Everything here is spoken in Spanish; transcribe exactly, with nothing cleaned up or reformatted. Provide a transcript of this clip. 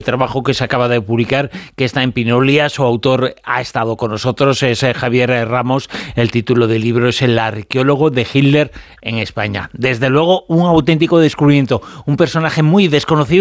trabajo que se acaba de publicar, que está en Pinolia. Su autor ha estado con nosotros, es Javier Ramos. El título del libro es El arqueólogo de Hitler en España. Desde luego, un auténtico descubrimiento, un personaje muy desconocido